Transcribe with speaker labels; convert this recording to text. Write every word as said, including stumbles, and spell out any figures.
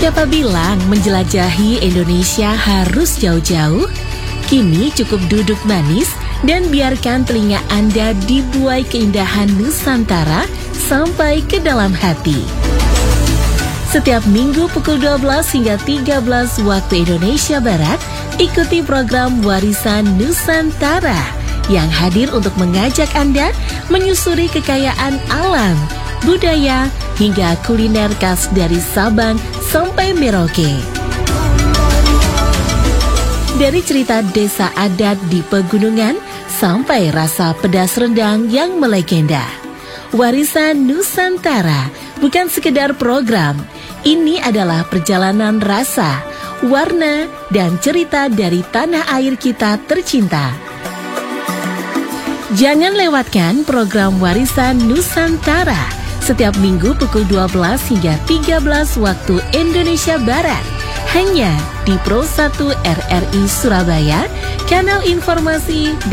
Speaker 1: Siapa bilang menjelajahi Indonesia harus jauh-jauh? Kini cukup duduk manis dan biarkan telinga Anda dibuai keindahan Nusantara sampai ke dalam hati. Setiap minggu pukul dua belas hingga tiga belas waktu Indonesia Barat, ikuti program Warisan Nusantara yang hadir untuk mengajak Anda menyusuri kekayaan alam, budaya, hingga kuliner khas dari Sabang sampai Merauke. Dari cerita desa adat di pegunungan sampai rasa pedas rendang yang melegenda. Warisan Nusantara bukan sekedar program, ini adalah perjalanan rasa, warna, dan cerita dari tanah air kita tercinta. Jangan lewatkan program Warisan Nusantara setiap minggu pukul dua belas hingga tiga belas waktu Indonesia Barat. Hanya di Pro satu R R I Surabaya, kanal informasi